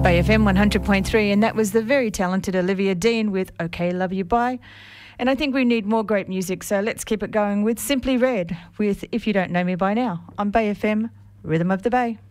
Bay FM 100.3, and that was the very talented Olivia Dean with OK Love You Bye. And I think we need more great music, so let's keep it going with Simply Red with If You Don't Know Me By Now on Bay FM, Rhythm of the Bay.